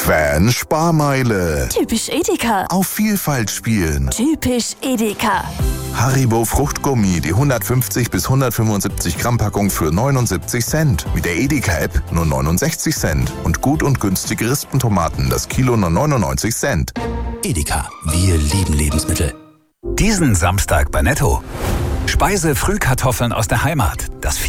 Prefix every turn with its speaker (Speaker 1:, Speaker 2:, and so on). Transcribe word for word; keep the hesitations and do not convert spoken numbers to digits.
Speaker 1: Fan-Sparmeile.
Speaker 2: Typisch Edeka.
Speaker 1: Auf Vielfalt spielen.
Speaker 2: Typisch Edeka.
Speaker 1: Haribo Fruchtgummi, die hundertfünfzig bis hundertfünfundsiebzig Gramm Packung für neunundsiebzig Cent. Mit der Edeka-App nur neunundsechzig Cent. Und gut und günstige Rispentomaten, das Kilo nur neunundneunzig Cent.
Speaker 3: Edeka, wir lieben Lebensmittel.
Speaker 4: Diesen Samstag bei Netto. Speise Frühkartoffeln aus der Heimat. Das